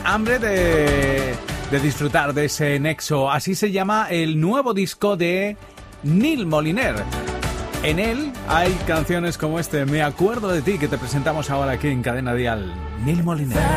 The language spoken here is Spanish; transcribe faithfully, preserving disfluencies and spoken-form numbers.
hambre de, de disfrutar de ese nexo. Así se llama el nuevo disco de Neil Moliner. En él hay canciones como este, Me acuerdo de ti, que te presentamos ahora aquí en Cadena Dial. Neil Moliner.